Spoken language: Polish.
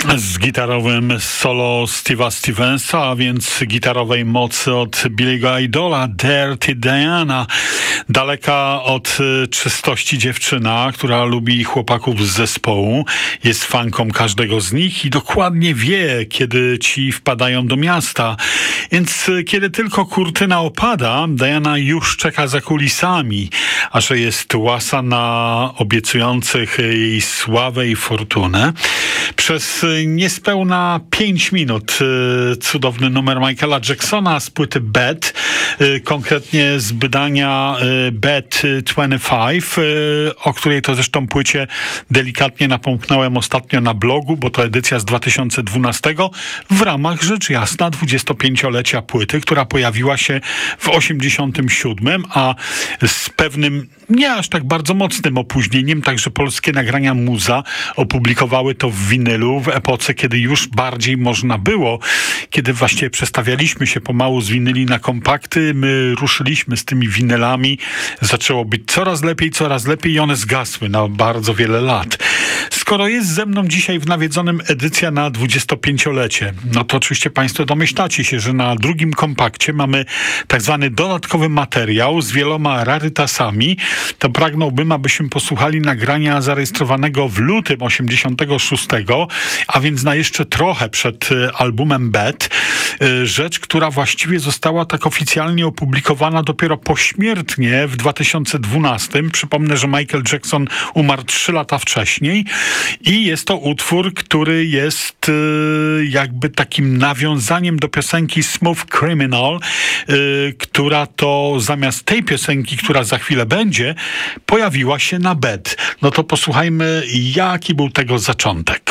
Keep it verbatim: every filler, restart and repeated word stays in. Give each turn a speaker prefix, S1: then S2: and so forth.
S1: Z gitarowym solo Steve'a Stevensa, a więc gitarowej mocy od Billy'ego Idola, Dirty Diana. Daleka od czystości dziewczyna, która lubi chłopaków z zespołu, jest fanką każdego z nich i dokładnie wie, kiedy ci wpadają do miasta. Więc kiedy tylko kurtyna opada, Diana już czeka za kulisami, a że jest łasa na obiecujących jej sławę i fortunę. Przez niespełna pięć minut cudowny numer Michaela Jacksona z płyty Bad, konkretnie z wydania Bad dwadzieścia pięć, o której to zresztą płycie delikatnie napomknąłem ostatnio na blogu, bo to edycja z dwa tysiące dwunastego w ramach rzecz jasna dwudziestopięciolecia płyty, która pojawiła się w osiemdziesiątym siódmym, a z pewnym nie aż tak bardzo mocnym opóźnieniem, także polskie nagrania Muza opublikowały to w winylu w epoce, kiedy już bardziej można było, kiedy właściwie przestawialiśmy się pomału z winyli na kompakty, my ruszyliśmy z tymi winylami, zaczęło być coraz lepiej, coraz lepiej i one zgasły na bardzo wiele lat. Skoro jest ze mną dzisiaj w nawiedzonym edycja na dwudziestopięciolecie, no to oczywiście Państwo domyślacie się, że na drugim kompakcie mamy tak zwany dodatkowy materiał z wieloma rarytasami. To pragnąłbym, abyśmy posłuchali nagrania zarejestrowanego w lutym osiemdziesiątego szóstego, a więc na jeszcze trochę przed albumem Bad. Rzecz, która właściwie została tak oficjalnie opublikowana dopiero pośmiertnie w dwa tysiące dwunastym. Przypomnę, że Michael Jackson umarł trzy lata wcześniej i jest to utwór, który jest jakby takim nawiązaniem do piosenki Smooth Criminal, która to zamiast tej piosenki, która za chwilę będzie, pojawiła się na Bad. No to posłuchajmy, jaki był tego zaczątek.